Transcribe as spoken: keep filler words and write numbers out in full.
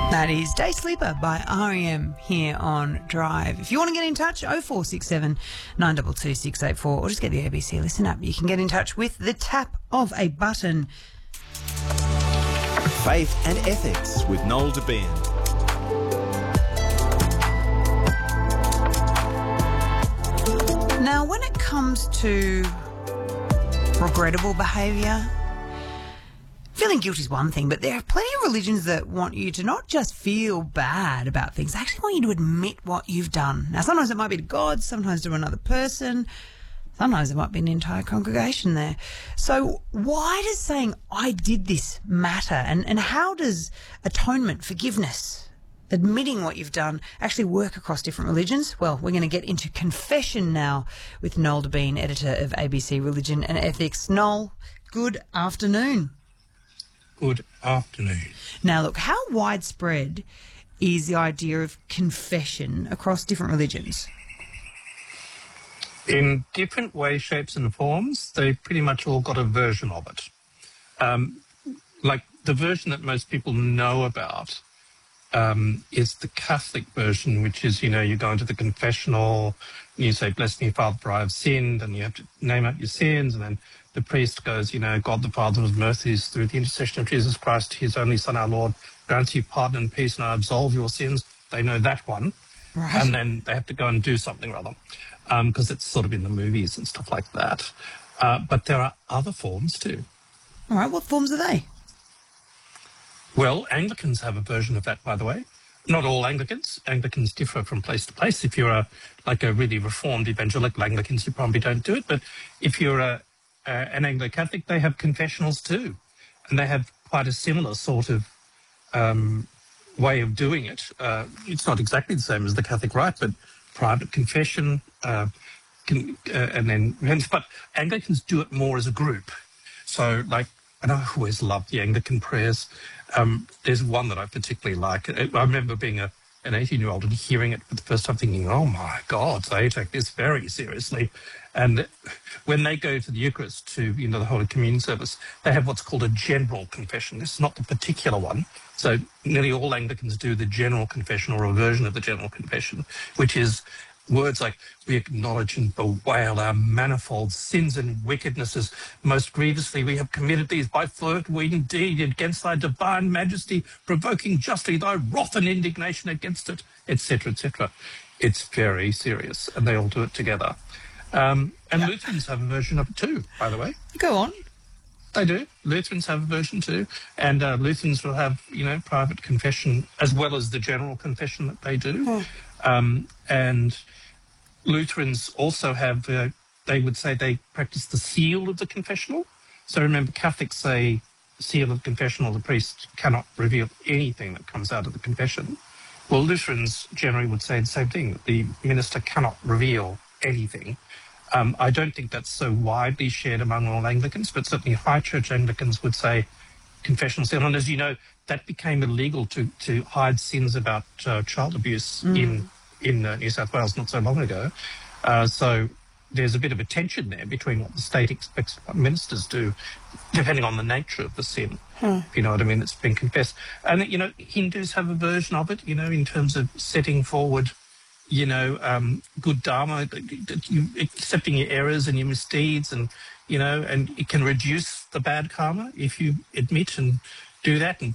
That is Day Sleeper by R E M here on Drive. If you want to get in touch, oh four six seven, nine two two, six eight four, or just get the A B C Listen app. You can get in touch with the tap of a button. Faith and Ethics with Noel Debien. Now, when it comes to regrettable behaviour, feeling guilty is one thing, but there are plenty of religions that want you to not just feel bad about things, they actually want you to admit what you've done. Now, sometimes it might be to God, sometimes to another person, sometimes it might be an entire congregation there. So why does saying, I did this, matter? And, and how does atonement, forgiveness, admitting what you've done actually work across different religions? Well, we're going to get into confession now with Noel Debien, editor of A B C Religion and Ethics. Noel, good afternoon. Good afternoon. Now, look, how widespread is the idea of confession across different religions? In different ways, shapes and forms, they pretty much all got a version of it. Um, like the version that most people know about um, is the Catholic version, which is, you know, you go into the confessional, and you say, bless me, Father, for I have sinned, and you have to name out your sins, and then the priest goes, you know, God the Father of mercies, through the intercession of Jesus Christ, his only Son, our Lord, grants you pardon and peace, and I absolve your sins. They know that one. Right. And then they have to go and do something rather, because um, it's sort of in the movies and stuff like that. Uh, but there are other forms too. All right, what forms are they? Well, Anglicans have a version of that, by the way. Not all Anglicans. Anglicans differ from place to place. If you're a, like a really reformed evangelical Anglicans, you probably don't do it. But if you're a Uh, an Anglo-Catholic, they have confessionals too, and they have quite a similar sort of um, way of doing it. Uh, it's not exactly the same as the Catholic rite, but private confession, uh, can, uh, and then, but Anglicans do it more as a group. So, like, and I always love the Anglican prayers. Um, there's one that I particularly like. I remember being a an eighteen-year-old and hearing it for the first time thinking, oh, my God, they take this very seriously. And when they go to the Eucharist, to, you know, the Holy Communion service, they have what's called a general confession. This is not the particular one. So nearly all Anglicans do the general confession or a version of the general confession, which is words like, we acknowledge and bewail our manifold sins and wickednesses. Most grievously we have committed these by thought, word, and deed against thy divine majesty, provoking justly thy wrath and indignation against it, et cetera, et cetera. It's very serious, and they all do it together. Um, and yeah. Lutherans have a version of it too, by the way. Go on. They do. Lutherans have a version too. And uh, Lutherans will have, you know, private confession as well as the general confession that they do. Oh. Um, and Lutherans also have, uh, they would say they practice the seal of the confessional. So remember, Catholics say seal of confessional, the priest cannot reveal anything that comes out of the confession. Well, Lutherans generally would say the same thing, that the minister cannot reveal anything. Um, I don't think that's so widely shared among all Anglicans, but certainly High Church Anglicans would say confessional sin. And as you know, that became illegal to, to hide sins about uh, child abuse mm. in in uh, New South Wales not so long ago. Uh, so there's a bit of a tension there between what the state expects what ministers do, depending on the nature of the sin, hmm. if you know what I mean, that's been confessed. And, you know, Hindus have a version of it, you know, in terms of setting forward, you know, um, good dharma, you, accepting your errors and your misdeeds, and, you know, and it can reduce the bad karma if you admit and do that and